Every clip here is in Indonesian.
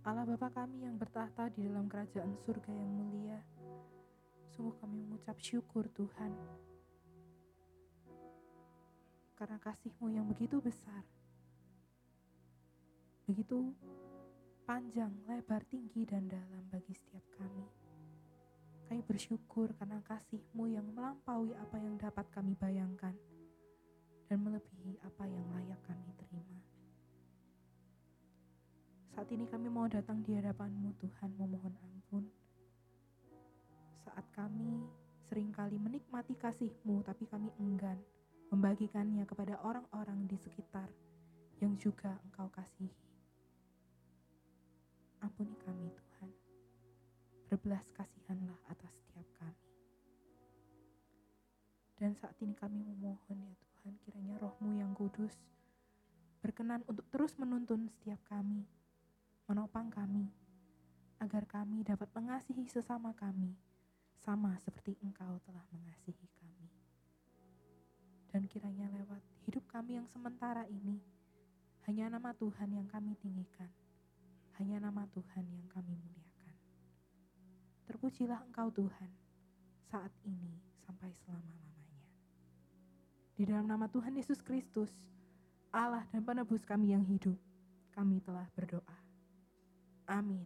Allah Bapa kami yang bertahta di dalam kerajaan surga yang mulia, sungguh kami mengucap syukur Tuhan, karena kasih-Mu yang begitu besar, begitu panjang, lebar, tinggi, dan dalam bagi setiap kami. Kami bersyukur karena kasih-Mu yang melampaui apa yang dapat kami bayangkan dan melebihi apa yang layak kami terima. Saat ini kami mau datang di hadapan-Mu Tuhan, memohon ampun. Saat kami seringkali menikmati kasih-Mu, tapi kami enggan membagikannya kepada orang-orang di sekitar yang juga Engkau kasihi. Ampuni kami Tuhan, berbelas kasihanlah atas setiap kami. Dan saat ini kami memohon ya Tuhan, kiranya Roh-Mu yang kudus berkenan untuk terus menuntun setiap kami, menopang kami, agar kami dapat mengasihi sesama kami, sama seperti Engkau telah mengasihi kami. Dan kiranya lewat hidup kami yang sementara ini, hanya nama Tuhan yang kami tinggikan, hanya nama Tuhan yang kami muliakan. Terpujilah Engkau Tuhan, saat ini sampai selama-lamanya. Di dalam nama Tuhan Yesus Kristus, Allah dan penebus kami yang hidup, kami telah berdoa. Amin.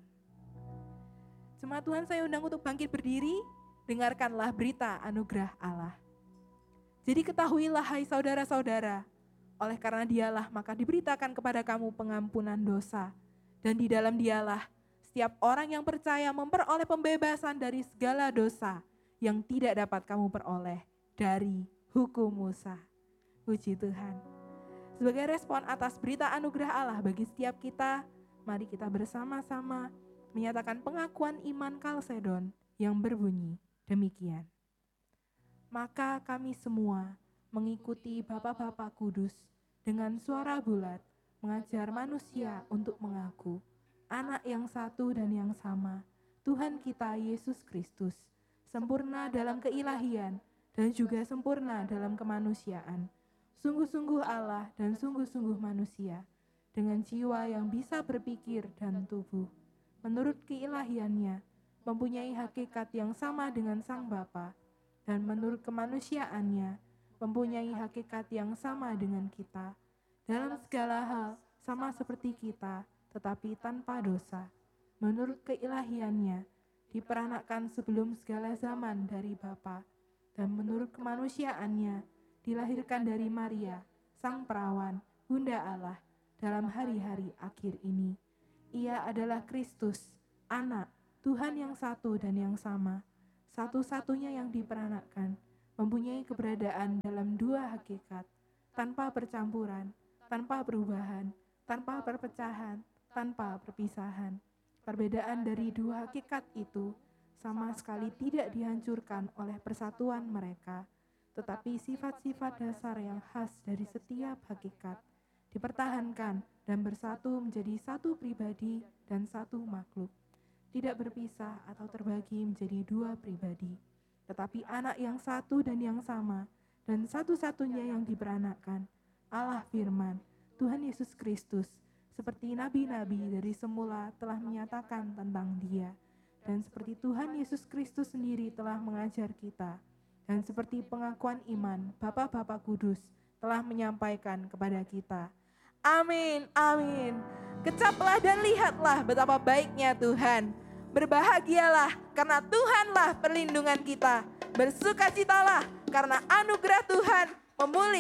Jemaat Tuhan, saya undang untuk bangkit berdiri, dengarkanlah berita anugerah Allah. Jadi ketahuilah hai saudara-saudara, oleh karena Dialah maka diberitakan kepada kamu pengampunan dosa, dan di dalam Dialah setiap orang yang percaya memperoleh pembebasan dari segala dosa yang tidak dapat kamu peroleh dari hukum Musa. Puji Tuhan. Sebagai respon atas berita anugerah Allah bagi setiap kita, mari kita bersama-sama menyatakan pengakuan iman Kalsedon yang berbunyi demikian. Maka kami semua mengikuti Bapa-Bapa Kudus dengan suara bulat mengajar manusia untuk mengaku anak yang satu dan yang sama, Tuhan kita Yesus Kristus, sempurna dalam keilahian dan juga sempurna dalam kemanusiaan, sungguh-sungguh Allah dan sungguh-sungguh manusia, dengan jiwa yang bisa berpikir dan tubuh, menurut keilahiannya, mempunyai hakikat yang sama dengan Sang Bapa, dan menurut kemanusiaannya, mempunyai hakikat yang sama dengan kita, dalam segala hal sama seperti kita, tetapi tanpa dosa. Menurut keilahiannya, diperanakkan sebelum segala zaman dari Bapa, dan menurut kemanusiaannya, dilahirkan dari Maria, Sang Perawan, Bunda Allah, dalam hari-hari akhir ini. Ia adalah Kristus, Anak, Tuhan yang satu dan yang sama, satu-satunya yang diperanakkan, mempunyai keberadaan dalam dua hakikat, tanpa percampuran, tanpa perubahan, tanpa perpecahan, tanpa perpisahan. Perbedaan dari dua hakikat itu sama sekali tidak dihancurkan oleh persatuan mereka, tetapi sifat-sifat dasar yang khas dari setiap hakikat dipertahankan dan bersatu menjadi satu pribadi dan satu makhluk, tidak berpisah atau terbagi menjadi dua pribadi, tetapi anak yang satu dan yang sama, dan satu-satunya yang diperanakkan, Allah Firman, Tuhan Yesus Kristus, seperti nabi-nabi dari semula telah menyatakan tentang Dia, dan seperti Tuhan Yesus Kristus sendiri telah mengajar kita, dan seperti pengakuan iman Bapa-Bapa Kudus telah menyampaikan kepada kita. Amin, amin. Kecaplah dan lihatlah betapa baiknya Tuhan. Berbahagialah karena Tuhanlah perlindungan kita. Bersukacitalah karena anugerah Tuhan memulihkan